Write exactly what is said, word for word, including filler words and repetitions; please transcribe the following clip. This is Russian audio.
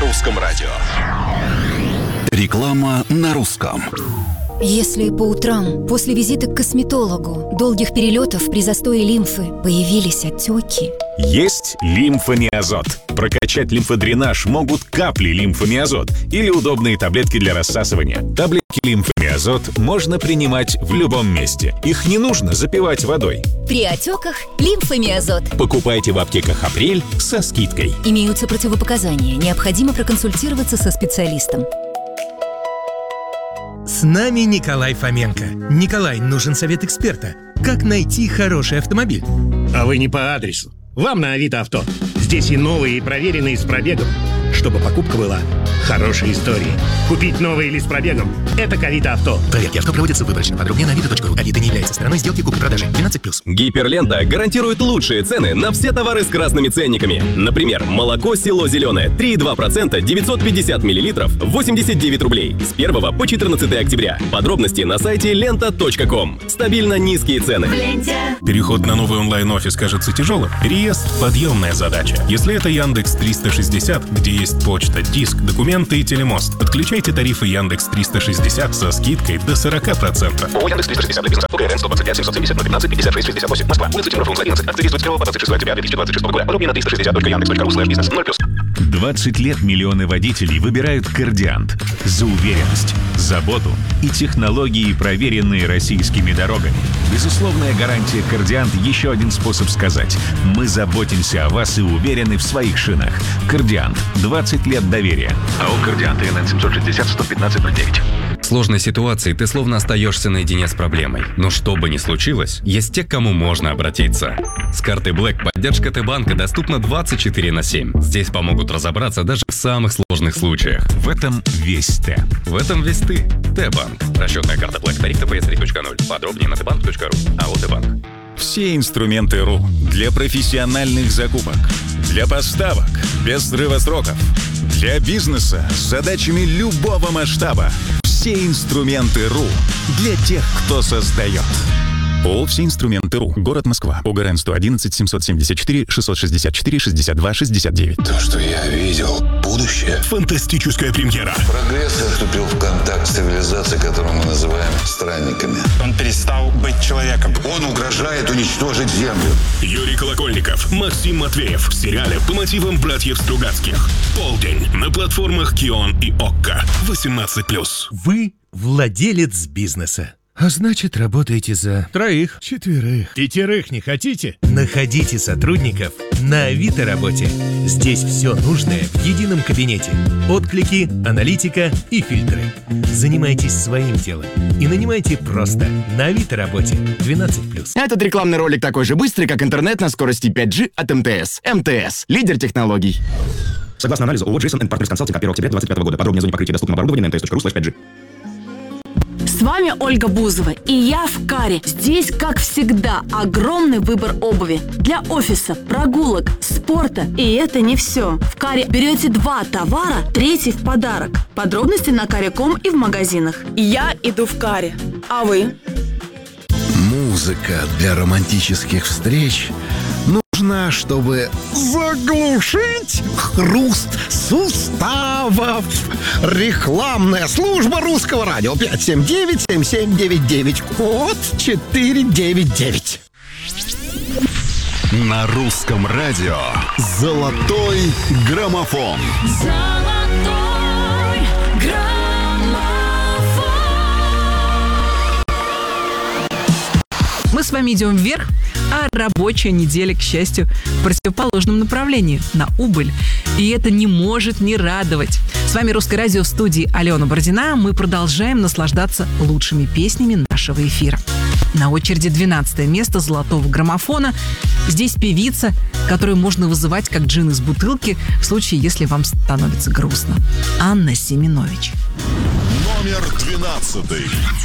Русском радио. Реклама на русском. Если по утрам после визита к косметологу, долгих перелетов при застое лимфы появились отеки. Есть лимфомиазот. Прокачать лимфодренаж могут капли лимфомиазот или удобные таблетки для рассасывания. Таблетки лимфомиазот можно принимать в любом месте. Их не нужно запивать водой. При отеках лимфомиазот. Покупайте в аптеках «Апрель» со скидкой. Имеются противопоказания. Необходимо проконсультироваться со специалистом. С нами Николай Фоменко. Николай, нужен совет эксперта. Как найти хороший автомобиль? А вы не по адресу. Вам на Авито Авто. Здесь и новые, и проверенные с пробегом. Чтобы покупка была хорошей историей. Купить новый или с пробегом – это к Авито Авто. Проверки авто проводятся выборочно. Подробнее на авито точка ру. Авито не является стороной сделки купли-продажи. двенадцать плюс. Гиперлента гарантирует лучшие цены на все товары с красными ценниками. Например, молоко село зеленое три и два процента девятьсот пятьдесят миллилитров восемьдесят девять рублей с первого по четырнадцатое октября. Подробности на сайте лента точка ком. Стабильно низкие цены. Переход на новый онлайн-офис кажется тяжелым? Реестр – подъемная задача. Если это Яндекс триста шестьдесят, где есть почта, диск, документы и телемост, подключайте тарифы Яндекс триста шестьдесят со скидкой до сорок процентов. ООО Яндекс триста шестьдесят для бизнеса. УГРН сто двадцать пять семьсот семьдесят ноль пятнадцать пятьдесят шесть шестьдесят восемь. Москва. Улица Тимиров, одиннадцать. Акции действуют с первого по двадцать шестое октября две тысячи двадцать шестого года. Подробнее на триста шестьдесят точка яндекс точка ру слэш бизнес. ноль плюс. двадцать лет миллионы водителей выбирают «Кардиант» за уверенность, заботу и технологии, проверенные российскими дорогами. Безусловная гарантия «Кардиант» — еще один способ сказать: мы заботимся о вас и уверены в своих шинах. «Кардиант» — двадцать лет доверия. АО «Кардиант» эн эн семьсот шестьдесят сто пятнадцать ноль девять. В сложной ситуации ты словно остаешься наедине с проблемой. Но что бы ни случилось, есть те, к кому можно обратиться. С картой Black поддержка Т-банка доступна двадцать четыре на семь. Здесь помогут разобраться даже в самых сложных случаях. В этом весь Т. В этом весь ты. Т-банк. Расчетная карта Black. Тариф тэ пэ эс три точка ноль. Подробнее на тэ банк точка ру. АО Т-банк. Все инструменты РУ для профессиональных закупок, для поставок без срыва сроков, для бизнеса с задачами любого масштаба. Все инструменты РУ для тех, кто создает. ООО «Все инструменты РУ». Город Москва. ОГРН сто одиннадцать семьсот семьдесят четыре шестьсот шестьдесят четыре шестьдесят два шестьдесят девять. То, что я видел, будущее. Фантастическая премьера. Прогресс вступил в контакт с цивилизацией, которую мы называем странниками. Он перестал быть человеком. Он угрожает уничтожить Землю. Юрий Колокольников, Максим Матвеев в сериале по мотивам братьев Стругацких. Полдень на платформах Кион и Окко. восемнадцать плюс. Вы владелец бизнеса. А значит, работаете за троих, четверых, пятерых не хотите? Находите сотрудников на Авито работе. Здесь все нужное в едином кабинете. Отклики, аналитика и фильтры. Занимайтесь своим делом и нанимайте просто на Авито работе. двенадцать плюс. Этот рекламный ролик такой же быстрый, как интернет на скорости пять джи от эм тэ эс. эм тэ эс – лидер технологий. Согласно анализу ООО Джейсон энд Партнерс Консалтинг от первого октября двадцать пятого года. Подробнее о зоне покрытия доступного оборудования на эм тэ эс точка ру слэш пять джи. С вами Ольга Бузова, и я в Каре. Здесь, как всегда, огромный выбор обуви. Для офиса, прогулок, спорта. И это не все. В Каре берете два товара, третий в подарок. Подробности на каре точка ком и в магазинах. Я иду в Каре. А вы? Музыка для романтических встреч нужна, чтобы заглушить хруст суставов. Рекламная служба Русского радио. Пять семь девять семь семь девять девять. Код четыре девять девять. На Русском радио «Золотой граммофон». Золотой граммофон. Мы с вами идем вверх, а рабочая неделя, к счастью, в противоположном направлении, на убыль. И это не может не радовать. С вами Русское радио, в студии Алена Бородина. Мы продолжаем наслаждаться лучшими песнями нашего эфира. На очереди двенадцатое место золотого граммофона. Здесь певица, которую можно вызывать как джин из бутылки в случае, если вам становится грустно. Анна Семенович. Номер двенадцатый.